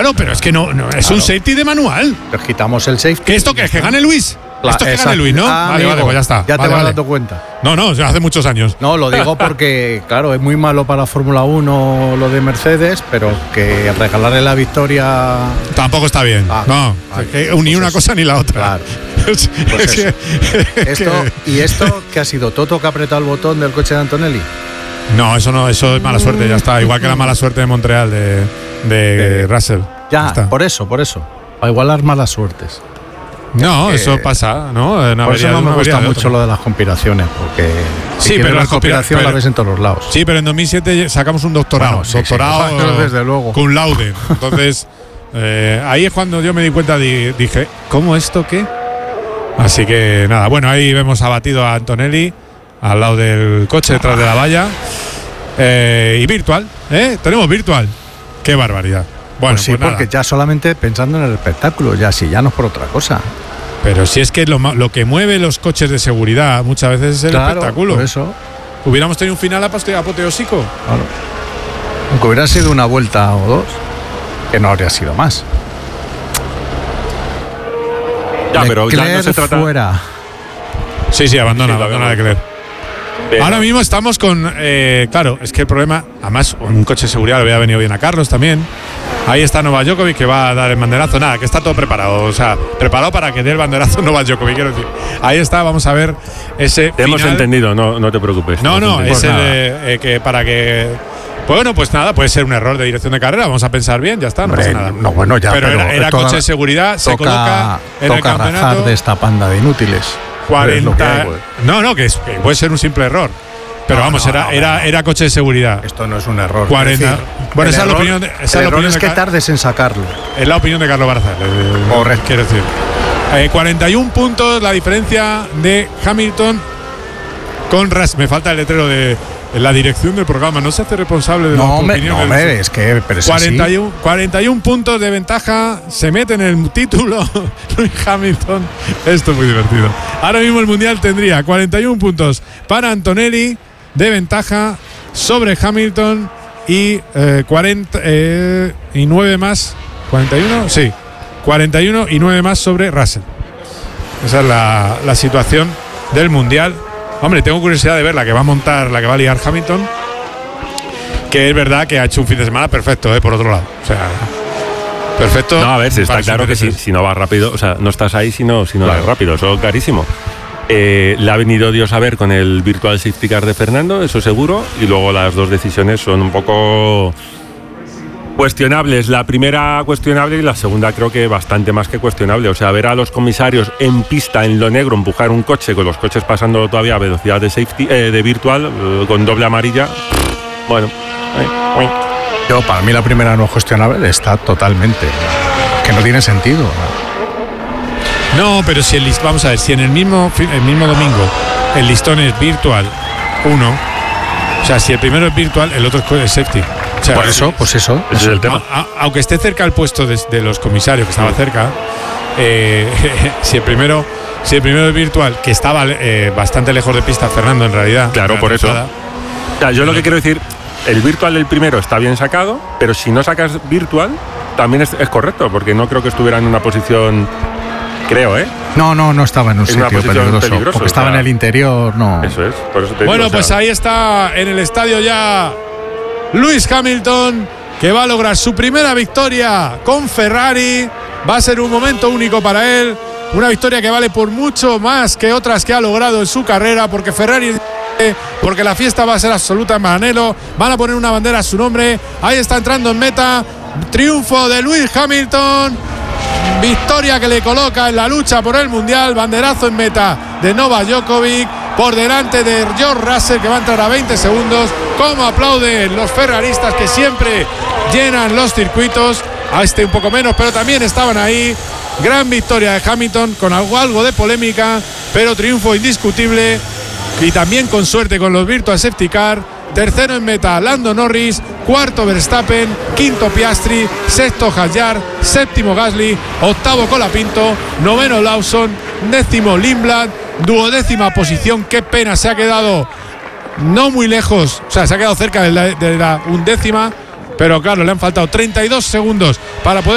Claro, pero es que no es un safety de manual. Pero quitamos el safety. ¿Qué esto qué es? ¿Que gane Luis? Esto es que gane Luis, ¿no? Vale, pues ya está. Ya te vas dando cuenta. No, hace muchos años. No, lo digo porque, claro, es muy malo para la Fórmula 1 lo de Mercedes, pero que regalarle la victoria tampoco está bien. Ni una cosa ni la otra. Claro. ¿Esto qué ha sido? ¿Toto que ha apretado el botón del coche de Antonelli? No, eso es mala suerte, ya está. Igual que la mala suerte de Montreal de Russell. Ya, por eso. Para igualar malas suertes. No, eso pasa, ¿no? Por eso no me gusta mucho lo de las conspiraciones, porque pero la conspiración la ves en todos los lados. Sí, pero en 2007 sacamos un doctorado. Doctorado, desde luego. Cum laude. Entonces, ahí es cuando yo me di cuenta, dije, ¿cómo esto qué? Así que nada, bueno, ahí vemos abatido a Antonelli al lado del coche detrás de la valla. Y virtual, tenemos virtual. Qué barbaridad. Bueno, pues sí, porque ya solamente pensando en el espectáculo, ya no es por otra cosa. Pero si es que lo que mueve los coches de seguridad muchas veces es el espectáculo. Por eso. Hubiéramos tenido un final apoteósico. Claro. Aunque hubiera sido una vuelta o dos, que no habría sido más. Ya, pero ya no se trata. Fuera. Sí, abandona Leclerc. Ahora mismo estamos con. Claro, es que el problema. Además, un coche de seguridad le había venido bien a Carlos también. Ahí está Novak Djokovic que va a dar el banderazo. Nada, que está todo preparado. O sea, preparado para que dé el banderazo Novak Djokovic, quiero decir. Ahí está, vamos a ver ese. Te hemos entendido, no te preocupes. No, es el que para que. Bueno, pues nada, puede ser un error de dirección de carrera. Vamos a pensar bien, ya está, no pasa nada. No, bueno, ya. Pero era coche de seguridad, se coloca en el campeonato. Rajar de esta panda de inútiles. 40. Que puede ser un simple error. Pero era coche de seguridad. Esto no es un error. 40. Decir, bueno, esa es la opinión. El error es que tardes en sacarlo. Es la opinión de Carlos Barzal. Correcto. Quiero decir. 41 puntos la diferencia de Hamilton con Russell. Me falta el letrero de la dirección del programa. No se hace responsable de las opiniones. No, es que. Pero 41 puntos de ventaja. Se mete en el título Lewis Hamilton. Esto es muy divertido. Ahora mismo el mundial tendría 41 puntos para Antonelli de ventaja sobre Hamilton y 9 más. ¿41? Sí. 41 y 9 más sobre Russell. Esa es la situación del mundial. Hombre, tengo curiosidad de ver la que va a montar, la que va a liar Hamilton. Que es verdad que ha hecho un fin de semana perfecto, por otro lado. O sea, perfecto. No, a ver, está claro que si no vas rápido, o sea, no estás ahí si no vas rápido, eso es clarísimo. Le ha venido Dios a ver con el virtual safety car de Fernando, eso seguro, y luego las dos decisiones son un poco cuestionables. La primera cuestionable y la segunda creo que bastante más que cuestionable. O sea, ver a los comisarios en pista, en lo negro, empujar un coche con los coches pasando todavía a velocidad de safety, de virtual, con doble amarilla. Bueno. Para mí la primera no es cuestionable, está totalmente. Que no tiene sentido. No, pero vamos a ver, si en el mismo domingo el listón es virtual 1, o sea, si el primero es virtual, el otro es safety. O sea, pues eso. Ese es el tema. Aunque esté cerca el puesto de los comisarios, que estaba cerca, si el primero es virtual, que estaba bastante lejos de pista, Fernando, en realidad. Claro, por eso. Yo lo que quiero decir, el virtual del primero está bien sacado, pero si no sacas virtual, también es correcto, porque no creo que estuviera en una posición. Creo, No estaba en un sitio peligroso, porque estaba en el interior, no. Eso es, por eso te digo, bueno, pues ahí está en el estadio ya Lewis Hamilton, que va a lograr su primera victoria con Ferrari. Va a ser un momento único para él, una victoria que vale por mucho más que otras que ha logrado en su carrera, porque porque la fiesta va a ser absoluta en Maranello. Van a poner una bandera a su nombre. Ahí está entrando en meta. Triunfo de Lewis Hamilton. Victoria que le coloca en la lucha por el mundial. Banderazo en meta de Novak Djokovic por delante de George Russell, que va a entrar a 20 segundos. Como aplauden los ferraristas que siempre llenan los circuitos. A este un poco menos, pero también estaban ahí. Gran victoria de Hamilton con algo de polémica, pero triunfo indiscutible y también con suerte con los Virtual Safety Car. Tercero en meta Lando Norris, cuarto Verstappen, quinto Piastri, sexto Hadjar, séptimo Gasly, octavo Colapinto, noveno Lawson, décimo Lindblad, duodécima posición. Qué pena, se ha quedado no muy lejos, o sea, se ha quedado cerca de la undécima, pero claro, le han faltado 32 segundos para poder